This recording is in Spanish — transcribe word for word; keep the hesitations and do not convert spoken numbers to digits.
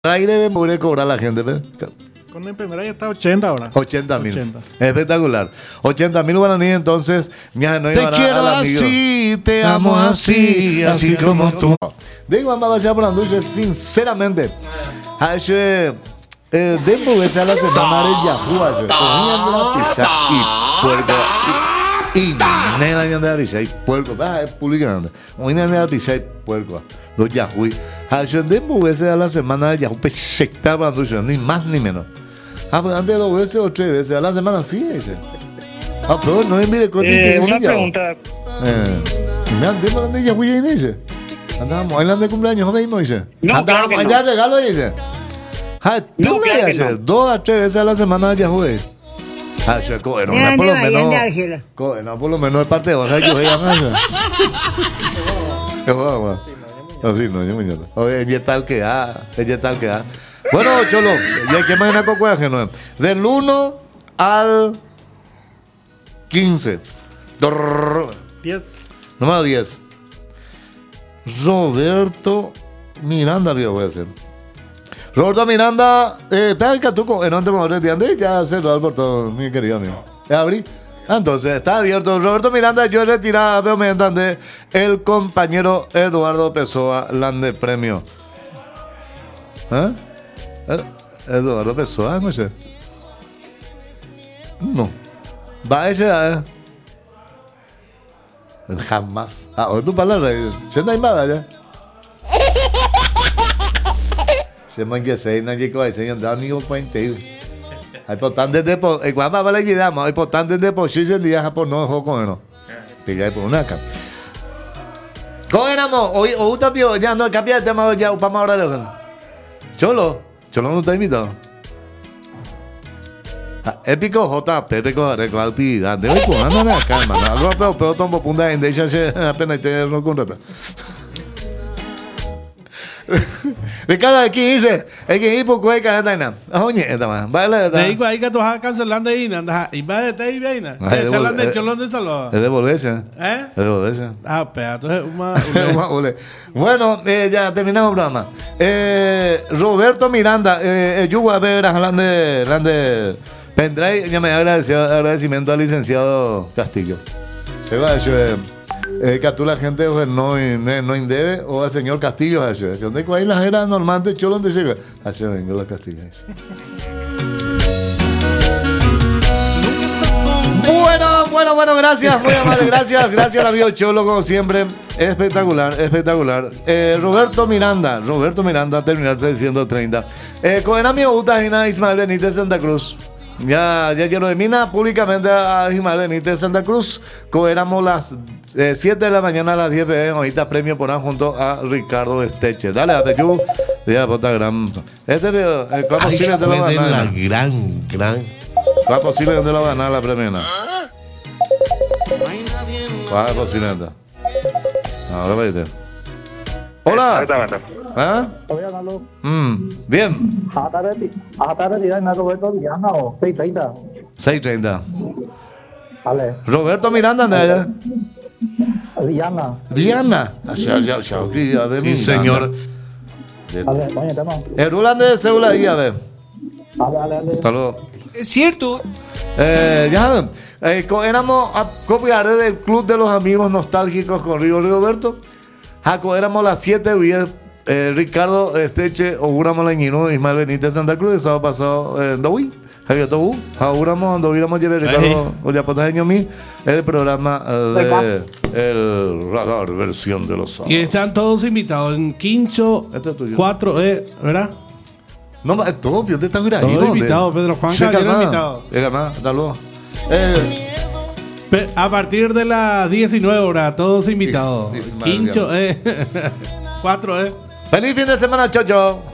Aire de poder cobrar a la gente, ¿ves? Con el pendrive está ochenta ahora. ochenta mil. Espectacular. ochenta mil guaraníes, entonces. Mira, no te quiero así, te amo así, así como tú. Digo, vamos a pasar por Anduche, sinceramente. Hace. Eh, dentro de esa la semana de Yahoo, ayer. Cogían la pizza y puerco. Y nena de la pizza y puerco. Va, es publicando. Cogían de la pizza y puerco. Los Yahoo. Hace dentro de esa la semana de Yahoo, pesecta para Anduche, ni más ni menos. Ah, pues antes dos veces o tres veces a la semana, sí, dice. Ah, pero no es mire con eh, una pregunta. Eh, me andemos donde Yahoo y dice. Andábamos bailando de cumpleaños, ¿no mismo dice? No, andábamos claro allá no. regalo dice. Ah, No, tú me claro que dices, no. dos a tres veces a la semana de Yahoo. Ah, yo coge, no, por lo menos. Coge, no, por lo menos de parte de bajar yo ella más. Qué guau, así no, yo mañana. Oye, ella tal que ah, ella tal que ah. Bueno, Cholo, ya que más en cocuaje, ¿no? Del uno al quince. diez. Número diez. Roberto Miranda, voy a hacer. Roberto Miranda, eh, espera que tú, en antes de entiendes, ya cerró el portón, mi querido amigo. ¿Ya abrí? Entonces, está abierto. Roberto Miranda, yo retirada, veo mediante el compañero Eduardo Pessoa, Lande Premio. ¿Eh? Eduardo Pessoa, no sé. No. Va ese, ¿eh? Jamás. Ah, o tu palabra, se no hay más allá. Se me que se no llegó a señor Daniel Puente. Hay importante de por, el guapa vale que damos, hay importante de por si se día por no juego con él. Pilla por una acá. Cogéramos, hoy o usted vio ya no cambia de tema ya para ahora de Cholo, Cholo no está invitado. Épico J, Pepe con Recalpi, de hoy con anda acá, hermano. Algo pero pero tombo punta en de ella apenas tenerlo con rata. Ricardo aquí dice, es que hipo cueca caneta ina. Oye, esta más. Vale, De ahí ahí que tú vas cancelando ahí, anda, y va de ahí vaina. Cancelando el cholón de salón. Es de volverse. ¿Eh? Es de volverse. Ah, pero entonces una bueno, eh, ya terminamos el programa. Eh, Roberto Miranda, eh, yo voy a ver a grande, grande pendrive, ya me agradecimiento al licenciado Castillo. Se va a decir, eh, que a tú la gente no, no, no indebe o al señor Castillo, así. ¿Dónde hay las eras normales de Cholo donde llega? Así vengo los Castillos. Bueno, bueno, bueno, gracias, muy amable, gracias, gracias al amigo Cholo, como siempre, espectacular, espectacular. Eh, Roberto Miranda, Roberto Miranda, terminar seiscientos treinta. Eh, con el amigo Utahina Ismael Benítez Santa Cruz. Ya, ya, ya lo domina públicamente a Ismael Benítez Santa Cruz. Cogeramos las eh, siete de la mañana a las diez de ahorita premio por ahí junto a Ricardo Esteche. Dale, a Pechú, ya, puta gran. Este video, eh, ¿cuál posible te lo va a ganar? La gran, gran. ¿Cuál posible que te lo va a ganar la premia? ¿Cuál es posible? Ahora vete. Hola. Exactamente. ¿Ah? Mm, bien. Roberto Diana o seis treinta. seis treinta. Vale. Roberto Miranda, ¿no? allá? Diana. Diana. Ya, ya, ya, aquí, a ver, Sí, mi señor. Vale, coño, tema. El Rulande de Seúl ahí, a ver. Vale, vale, vale. Hasta luego. Es cierto. Eh, ya, eh, co- éramos a copiar del Club de los Amigos Nostálgicos con Río Rigoberto. Jaco, éramos las siete diez. Eh, Ricardo Esteche, auguramos la Ñino, Ismael Benítez Santa Cruz, el sábado pasado en Dowi. Javier Tobu, auguramos, anduviéramos llevar Ricardo Ollapotajeño mi, el programa eh, de el radar versión de los sábados. Y están todos invitados en Quincho Este es tuyo. cuatro E, ¿verdad? No, ma- es todo, yo te están grabando. Todos invitados, Pedro Juan Caballero invitado. Hasta luego. Eh, Pe- A partir de las diecinueve horas, todos invitados. Is- Ismael, Quincho E, cuatro E. Feliz fin de semana, chao, chao.